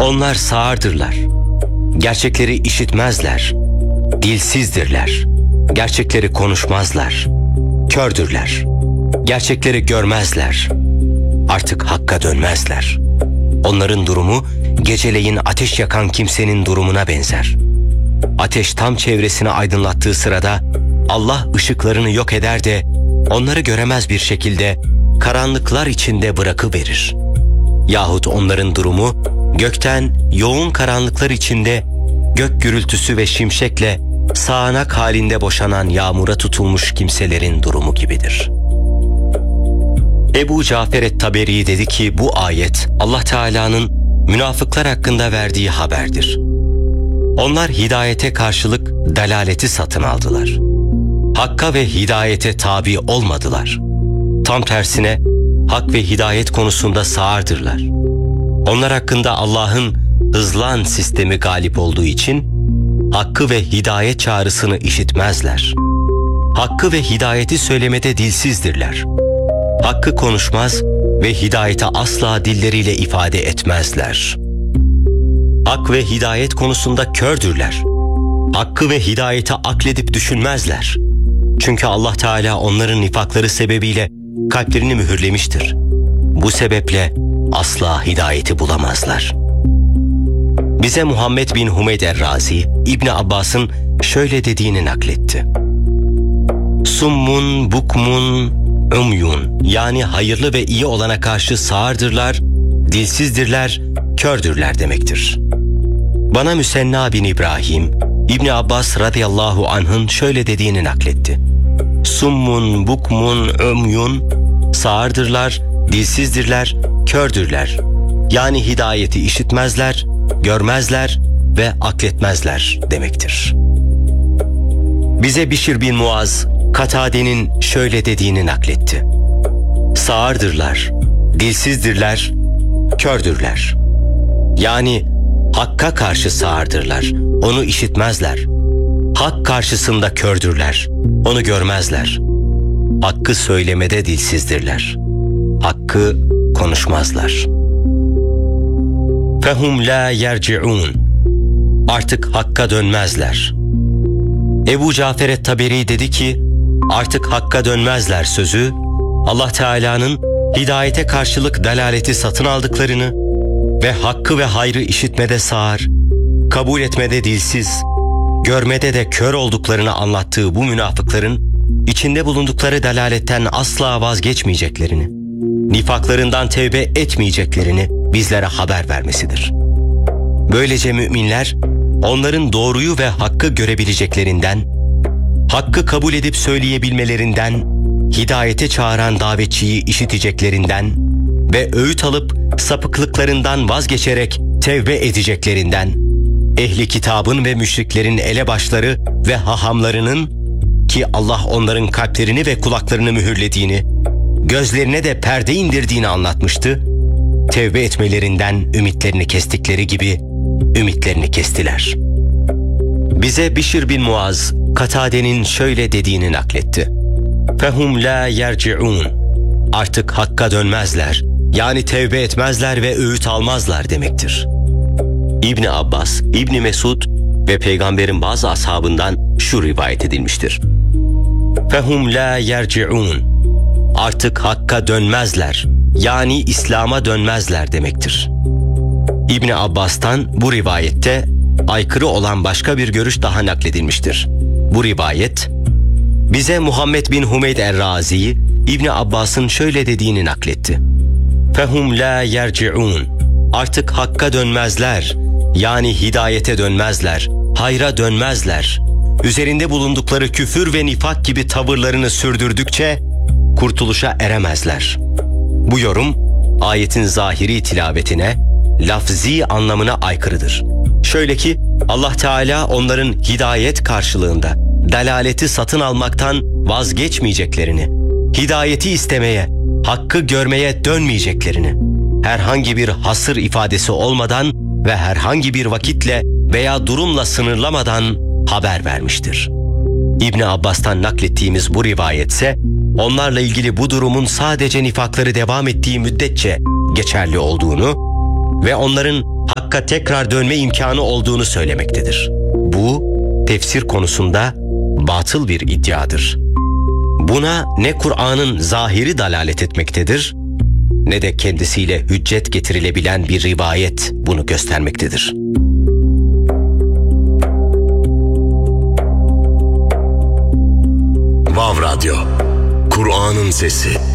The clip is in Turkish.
Onlar sağırdırlar. Gerçekleri işitmezler. Dilsizdirler. Gerçekleri konuşmazlar. Kördürler. Gerçekleri görmezler. Artık hakka dönmezler. Onların durumu geceleyin ateş yakan kimsenin durumuna benzer. Ateş tam çevresini aydınlattığı sırada Allah ışıklarını yok eder de onları göremez bir şekilde karanlıklar içinde bırakıverir. Yahut onların durumu gökten yoğun karanlıklar içinde gök gürültüsü ve şimşekle sağanak halinde boşanan yağmura tutulmuş kimselerin durumu gibidir. Ebu Cafer et-Taberi dedi ki bu ayet Allah Teala'nın münafıklar hakkında verdiği haberdir. Onlar hidayete karşılık dalaleti satın aldılar. Hakka ve hidayete tabi olmadılar. Tam tersine hak ve hidayet konusunda sağırdırlar. Onlar hakkında Allah'ın hızlan sistemi galip olduğu için hakkı ve hidayet çağrısını işitmezler. Hakkı ve hidayeti söylemede dilsizdirler. Hakkı konuşmaz ve hidayete asla dilleriyle ifade etmezler. Hak ve hidayet konusunda kördürler. Hakkı ve hidayeti akledip düşünmezler. Çünkü Allah Teala onların nifakları sebebiyle kalplerini mühürlemiştir. Bu sebeple asla hidayeti bulamazlar. Bize Muhammed bin Humeyd er-Razi, İbni Abbas'ın şöyle dediğini nakletti. Summun, bukmun, umyun, yani hayırlı ve iyi olana karşı sağırdırlar, dilsizdirler, kördürler demektir. Bana Müsenna bin İbrahim, İbni Abbas radıyallahu anh'ın şöyle dediğini nakletti. Summun, bukmun, umyun, sağırdırlar, dilsizdirler, kördürler. Yani hidayeti işitmezler, görmezler ve akletmezler demektir. Bize Bişir bin Muaz, Katade'nin şöyle dediğini nakletti. Sağırdırlar, dilsizdirler, kördürler. Yani hakka karşı sağırdırlar, onu işitmezler. Hak karşısında kördürler, onu görmezler. Hakkı söylemede dilsizdirler. Hakkı konuşmazlar. Fehum la yerci'un. Artık hakka dönmezler. Ebu Cafer et-Taberi dedi ki, artık hakka dönmezler sözü, Allah Teala'nın hidayete karşılık dalaleti satın aldıklarını ve hakkı ve hayrı işitmede sağır, kabul etmede dilsiz, görmede de kör olduklarını anlattığı bu münafıkların içinde bulundukları dalaletten asla vazgeçmeyeceklerini, nifaklarından tevbe etmeyeceklerini bizlere haber vermesidir. Böylece müminler onların doğruyu ve hakkı görebileceklerinden, hakkı kabul edip söyleyebilmelerinden, hidayete çağıran davetçiyi işiteceklerinden ve öğüt alıp sapıklıklarından vazgeçerek tevbe edeceklerinden, ehli kitabın ve müşriklerin elebaşları ve hahamlarının, ki Allah onların kalplerini ve kulaklarını mühürlediğini, gözlerine de perde indirdiğini anlatmıştı, tevbe etmelerinden ümitlerini kestikleri gibi ümitlerini kestiler. Bize Bişir bin Muaz, Katade'nin şöyle dediğini nakletti. Fehum la yerci'un. Artık hakka dönmezler, yani tevbe etmezler ve öğüt almazlar demektir. İbni Abbas, İbni Mesud ve peygamberin bazı ashabından şu rivayet edilmiştir. Fehum la yerci'un. Artık hakka dönmezler, yani İslam'a dönmezler demektir. İbni Abbas'tan bu rivayette aykırı olan başka bir görüş daha nakledilmiştir. Bu rivayet, bize Muhammed bin Humeyd er-Razi, İbni Abbas'ın şöyle dediğini nakletti. Fehum la yerci'un. Artık hakka dönmezler, yani hidayete dönmezler, hayra dönmezler. Üzerinde bulundukları küfür ve nifak gibi tavırlarını sürdürdükçe kurtuluşa eremezler. Bu yorum ayetin zahiri tilavetine, lafzi anlamına aykırıdır. Şöyle ki Allah Teala onların hidayet karşılığında dalaleti satın almaktan vazgeçmeyeceklerini, hidayeti istemeye, hakkı görmeye dönmeyeceklerini, herhangi bir hasır ifadesi olmadan ve herhangi bir vakitle veya durumla sınırlamadan haber vermiştir. İbni Abbas'tan naklettiğimiz bu rivayetse, onlarla ilgili bu durumun sadece nifakları devam ettiği müddetçe geçerli olduğunu ve onların hakkı Hakka tekrar dönme imkanı olduğunu söylemektedir. Bu, tefsir konusunda batıl bir iddiadır. Buna ne Kur'an'ın zahiri dalalet etmektedir, ne de kendisiyle hüccet getirilebilen bir rivayet bunu göstermektedir. Vav Radyo, Kur'an'ın sesi.